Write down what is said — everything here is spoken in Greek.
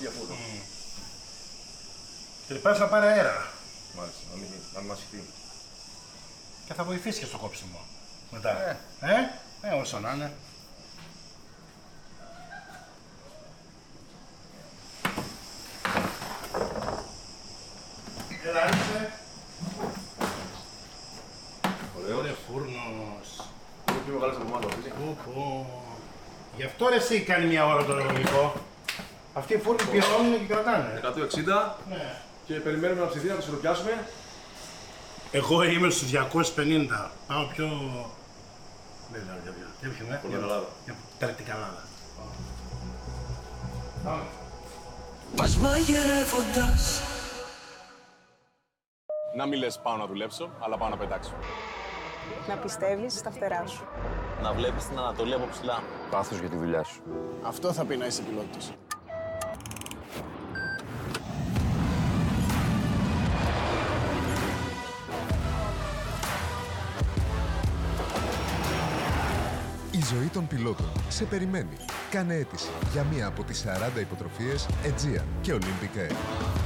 για φούρνο. Τρυπάς να πάρει αέρα. Μάλιστα, να μην μασηθεί. Και θα βοηθήσει και στο κόψιμο. Μετά. Όσο να είναι. Έλα, είσαι. Ωραίος φούρνος. Είναι πιο μεγάλος από εμάς, Γι' αυτό ρε εσύ κάνει μια ώρα το λογικό. Αυτοί οι φούρνοι πιερώνουν και κρατάνε. 160 Ναι. και περιμένουμε να ψηθεί να το σιροπιάσουμε. Εγώ είμαι στους 250. Πάω πιο... Δεν ξέρω για ποιο. Για ποιο, Πορτοκαλάδα. Για περτικαλάδα. Πας μαγειρεύοντας. Να μην λες πάω να δουλέψω, αλλά πάω να πετάξω. Να πιστεύεις στα φτερά σου. Να βλέπεις την Ανατολή από ψηλά. Πάθος για τη δουλειά σου. Αυτό θα πει να είσαι πιλότος. Η ζωή των πιλότων σε περιμένει. Κάνε αίτηση για μία από τις 40 υποτροφίες Aegean και Olympic Air.